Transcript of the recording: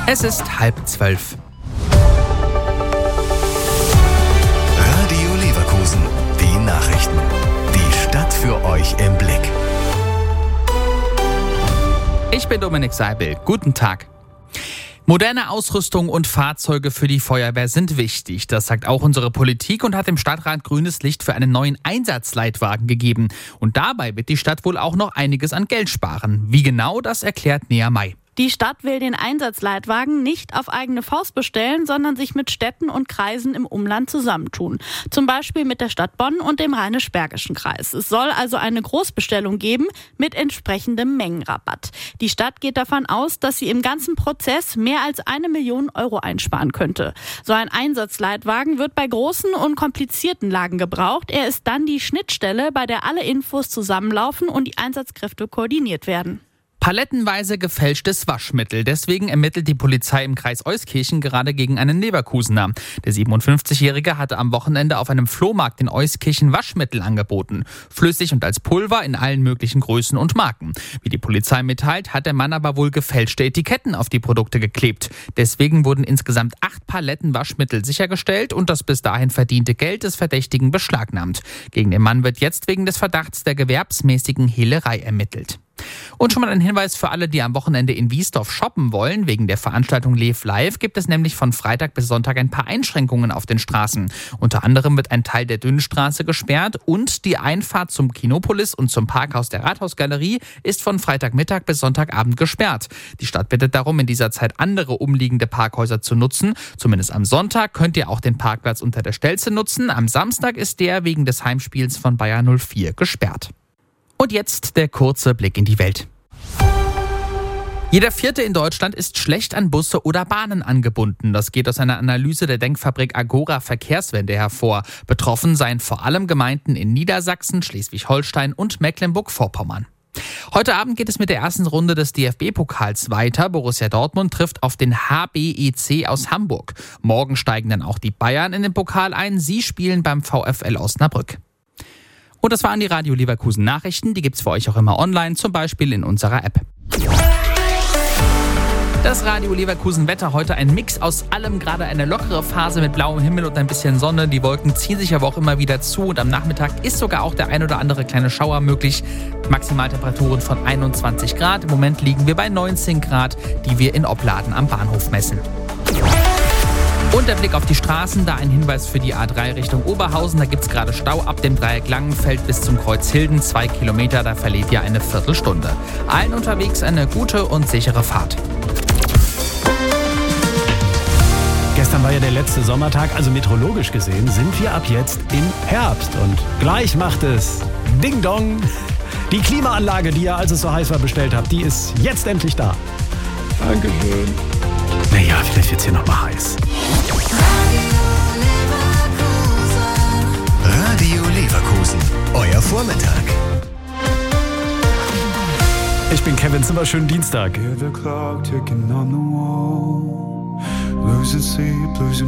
Es ist 11:30. Radio Leverkusen, die Nachrichten. Die Stadt für euch im Blick. Ich bin Dominik Seibel. Guten Tag. Moderne Ausrüstung und Fahrzeuge für die Feuerwehr sind wichtig. Das sagt auch unsere Politik und hat dem Stadtrat grünes Licht für einen neuen Einsatzleitwagen gegeben. Und dabei wird die Stadt wohl auch noch einiges an Geld sparen. Wie genau, das erklärt Nea May. Die Stadt will den Einsatzleitwagen nicht auf eigene Faust bestellen, sondern sich mit Städten und Kreisen im Umland zusammentun. Zum Beispiel mit der Stadt Bonn und dem Rheinisch-Bergischen Kreis. Es soll also eine Großbestellung geben mit entsprechendem Mengenrabatt. Die Stadt geht davon aus, dass sie im ganzen Prozess mehr als 1 Million Euro einsparen könnte. So ein Einsatzleitwagen wird bei großen und komplizierten Lagen gebraucht. Er ist dann die Schnittstelle, bei der alle Infos zusammenlaufen und die Einsatzkräfte koordiniert werden. Palettenweise gefälschtes Waschmittel. Deswegen ermittelt die Polizei im Kreis Euskirchen gerade gegen einen Leverkusener. Der 57-Jährige hatte am Wochenende auf einem Flohmarkt in Euskirchen Waschmittel angeboten. Flüssig und als Pulver in allen möglichen Größen und Marken. Wie die Polizei mitteilt, hat der Mann aber wohl gefälschte Etiketten auf die Produkte geklebt. Deswegen wurden insgesamt 8 Paletten Waschmittel sichergestellt und das bis dahin verdiente Geld des Verdächtigen beschlagnahmt. Gegen den Mann wird jetzt wegen des Verdachts der gewerbsmäßigen Hehlerei ermittelt. Und schon mal ein Hinweis für alle, die am Wochenende in Wiesdorf shoppen wollen. Wegen der Veranstaltung Lev Live gibt es nämlich von Freitag bis Sonntag ein paar Einschränkungen auf den Straßen. Unter anderem wird ein Teil der Dünnstraße gesperrt und die Einfahrt zum Kinopolis und zum Parkhaus der Rathausgalerie ist von Freitagmittag bis Sonntagabend gesperrt. Die Stadt bittet darum, in dieser Zeit andere umliegende Parkhäuser zu nutzen. Zumindest am Sonntag könnt ihr auch den Parkplatz unter der Stelze nutzen. Am Samstag ist der wegen des Heimspiels von Bayer 04 gesperrt. Und jetzt der kurze Blick in die Welt. Jeder Vierte in Deutschland ist schlecht an Busse oder Bahnen angebunden. Das geht aus einer Analyse der Denkfabrik Agora Verkehrswende hervor. Betroffen seien vor allem Gemeinden in Niedersachsen, Schleswig-Holstein und Mecklenburg-Vorpommern. Heute Abend geht es mit der ersten Runde des DFB-Pokals weiter. Borussia Dortmund trifft auf den HBEC aus Hamburg. Morgen steigen dann auch die Bayern in den Pokal ein. Sie spielen beim VfL Osnabrück. Und das waren die Radio Leverkusen Nachrichten. Die gibt's für euch auch immer online, zum Beispiel in unserer App. Das Radio Leverkusen Wetter heute ein Mix aus allem, gerade eine lockere Phase mit blauem Himmel und ein bisschen Sonne. Die Wolken ziehen sich aber auch immer wieder zu und am Nachmittag ist sogar auch der ein oder andere kleine Schauer möglich. Maximaltemperaturen von 21 Grad. Im Moment liegen wir bei 19 Grad, die wir in Opladen am Bahnhof messen. Und der Blick auf die Straßen, da ein Hinweis für die A3 Richtung Oberhausen. Da gibt es gerade Stau ab dem Dreieck Langenfeld bis zum Kreuz Hilden. 2 Kilometer, da verliert ihr eine Viertelstunde. Allen unterwegs eine gute und sichere Fahrt. Gestern war ja der letzte Sommertag, also meteorologisch gesehen sind wir ab jetzt im Herbst. Und gleich macht es Ding Dong. Die Klimaanlage, die ihr, als es so heiß war, bestellt habt, die ist jetzt endlich da. Dankeschön. Naja, vielleicht wird's hier noch mal heiß. Radio Leverkusen, euer Vormittag. Ich bin Kevin Zimmer, schönen Dienstag. Hear the clock ticking on the wall, losing sleep, losing